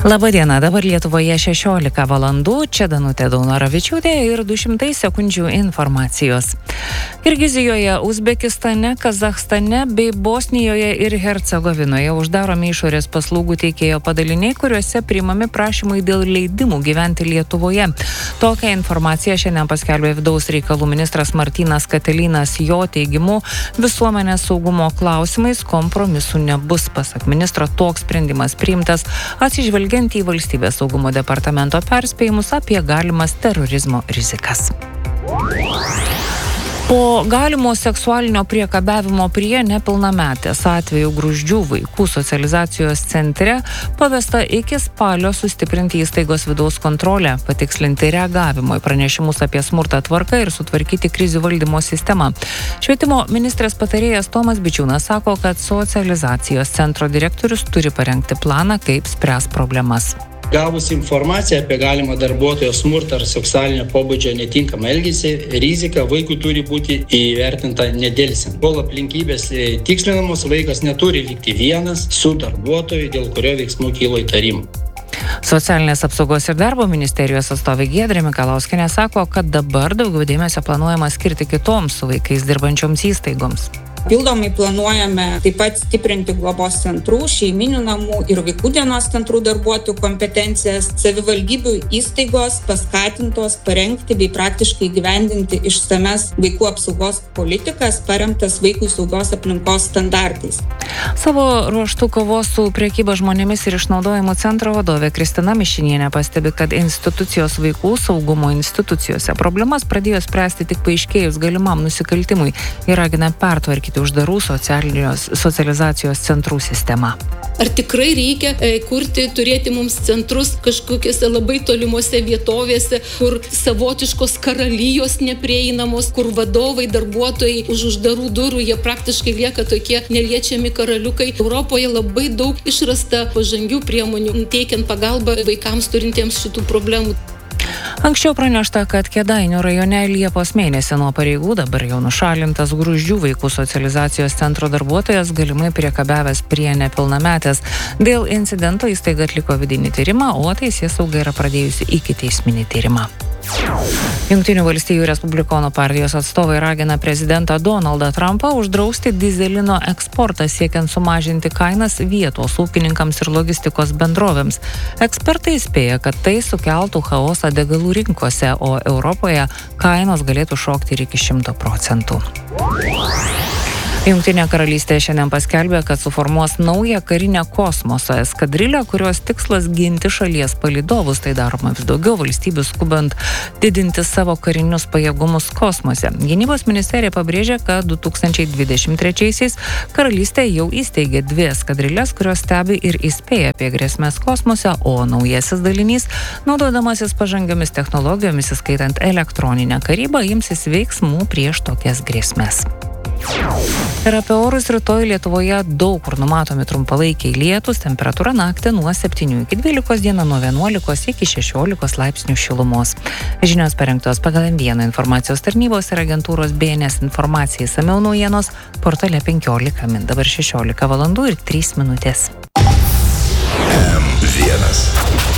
Labadiena, dabar Lietuvoje 16 valandų, čia Danutė Daunoravičiūtė ir 200 sekundžių informacijos. Kirgizijoje, Uzbekistane, Kazachstane bei Bosnijoje ir Hercegovinoje uždaromi išorės paslaugų teikėjo padaliniai, kuriuose priimami prašymai dėl leidimų gyventi Lietuvoje. Tokią informaciją šiandien paskelbė vidaus reikalų ministras Martynas Katilinas. Jo teigimu, visuomenės saugumo klausimais kompromisų nebus. Pasak ministro, toks sprendimas priimtas atsižvelgiant į valstybės saugumo departamento perspėjimus apie galimas terorizmo rizikas. Po galimo seksualinio priekabiavimo prie nepilnametės atvejų Gruzdžių vaikų socializacijos centre pavesta iki spalio sustiprinti įstaigos vidaus kontrolę, patikslinti reagavimo į pranešimus apie smurtą tvarką ir sutvarkyti krizių valdymo sistemą. Švietimo ministrės patarėjas Tomas Bičiūnas sako, kad socializacijos centro direktorius turi parengti planą, kaip spręs problemas. Gavus informaciją apie galimą darbuotojo smurtą ar seksualinio pobūdžio netinkamą elgesį, rizika vaikui turi būti įvertinta nedelsiant. Kol aplinkybės tikslinamos, vaikas neturi likti vienas su darbuotoju, dėl kurio veiksmų kyla įtarimų. Socialinės apsaugos ir darbo ministerijos atstovė Giedrė Mikalauskienė sako, kad dabar daugiau dėmesio planuojama skirti kitoms su vaikais dirbančioms įstaigoms. Pildomai planuojame taip pat stiprinti globos centrų, šeiminių namų ir vaikų dienos centrų darbuotojų kompetencijas. Savivaldybių įstaigos paskatintos parengti bei praktiškai įgyvendinti išsames vaikų apsaugos politikas, paremtas vaikų saugios aplinkos standartais. Savo ruožtu kovos su prekyba žmonėmis ir išnaudojimu centro vadovė Kristina Mišinienė pastebi, kad institucijos vaikų saugumo institucijose problemas pradėjo spręsti tik paaiškėjus galimam nusikaltimui ir ragina pertvarkyti uždarų socializacijos centrų sistemą. Ar tikrai reikia turėti mums centrus kažkokiose labai tolimuose vietovėse, kur savotiškos karalijos neprieinamos, kur vadovai, darbuotojai už uždarų durų, jie praktiškai lieka tokie neliečiami karaliukai. Europoje labai daug išrasta pažangių priemonių, teikiant pagalbą vaikams turintiems šitų problemų. Anksčiau pranešta, kad Kėdainių rajone Liepos mėnesį nuo pareigų dabar jau nušalintas Gruzdžių vaikų socializacijos centro darbuotojas galimai priekabiavęs prie nepilnametės. Dėl incidento įstaiga atliko vidinį tyrimą, o teisėsauga yra pradėjusi ikiteisminį tyrimą. Jungtinių valstijų Respublikonų partijos atstovai ragina prezidentą Donaldą Trumpą uždrausti dyzelino eksportą siekiant sumažinti kainas vietos ūkininkams ir logistikos bendrovėms. Ekspertai įspėja, kad tai sukeltų chaosą degalų rinkose, o Europoje kainos galėtų šokti ir iki 100%. Jungtinė karalystė šiandien paskelbė, kad suformuos naują karinę kosmoso eskadrilę, kurios tikslas ginti šalies palydovus. Tai daroma vis daugiau valstybių skubant didinti savo karinius pajėgumus kosmose. Gynybos ministerija pabrėžė, kad 2023-aisiais karalystė jau įsteigė 2 eskadrilės, kurios stebi ir įspėja apie grėsmės kosmose, o naujasis dalinys, naudodamasis pažangiomis technologijomis, įskaitant elektroninę karybą, imsis veiksmų prieš tokias grėsmes. Ir apie orus rytoj Lietuvoje daug kur numatomi trumpalaikiai lietūs, temperatūra naktį nuo 7 iki 12, dieną nuo 11 iki 16 laipsnių šilumos. Žinios parengtos pagal M1 informacijos tarnybos ir agentūros BNS informacijai, išsamiau naujienos portale 15 min. Dabar 16 valandų ir 3 minutės. M1